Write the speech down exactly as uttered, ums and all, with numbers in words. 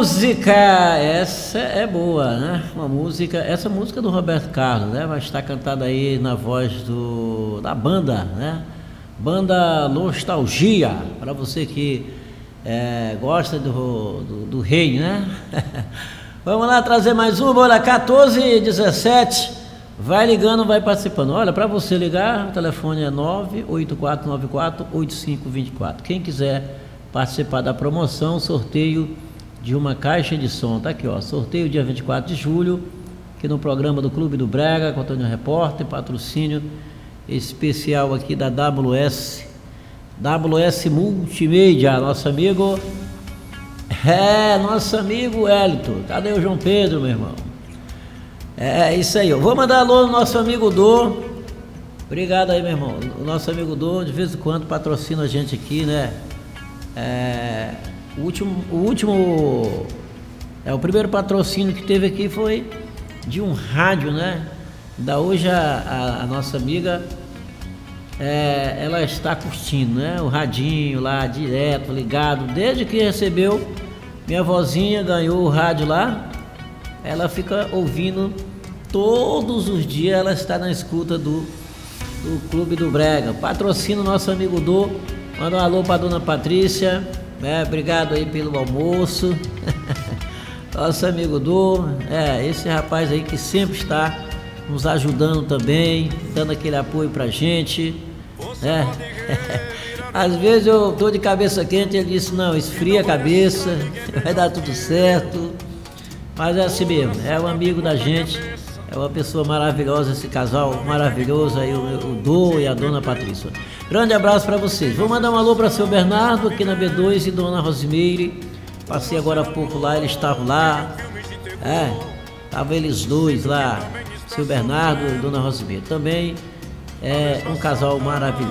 música, essa é boa, né? Uma música, essa música é do Roberto Carlos, né? Vai estar cantada aí na voz do, da banda, né? Banda Nostalgia, para você que é, gosta do, do, do rei, né? Vamos lá trazer mais uma, olha, quatorze e dezessete, vai ligando, vai participando. Olha, para você ligar, o telefone é nove oito quatro nove quatro oito cinco dois quatro. Quem quiser participar da promoção, sorteio de uma caixa de som, tá aqui, ó, sorteio dia vinte e quatro de julho, aqui no programa do Clube do Brega, com Antônio Repórter, patrocínio especial aqui da W S, W S Multimídia, nosso amigo, é, nosso amigo Hélito, cadê o João Pedro, meu irmão? É, isso aí, eu vou mandar alô no nosso amigo Dô, obrigado aí, meu irmão, o nosso amigo Dô, de vez em quando patrocina a gente aqui, né? É, o último, o último, é o primeiro patrocínio que teve aqui foi de um rádio, né? Da hoje a, a, a nossa amiga, é, ela está curtindo, né? O radinho lá direto, ligado, desde que recebeu, minha vozinha ganhou o rádio lá, ela fica ouvindo todos os dias, ela está na escuta do, do Clube do Brega, patrocina o nosso amigo Dô. Manda um alô para dona Patrícia, né? Obrigado aí pelo almoço. Nosso amigo Dô, é, esse rapaz aí que sempre está nos ajudando também, dando aquele apoio pra gente, né? Às vezes eu tô de cabeça quente, ele disse, não, esfria a cabeça, vai dar tudo certo. Mas é assim mesmo, é um amigo da gente, é uma pessoa maravilhosa, esse casal maravilhoso aí, o, o Dô e a dona Patrícia. Grande abraço para vocês. Vou mandar um alô para seu Bernardo aqui na B dois e dona Rosimeire. Passei agora há pouco lá, eles estavam lá. É, estavam eles dois lá, seu Bernardo e dona Rosimeire. Também é um casal maravilhoso.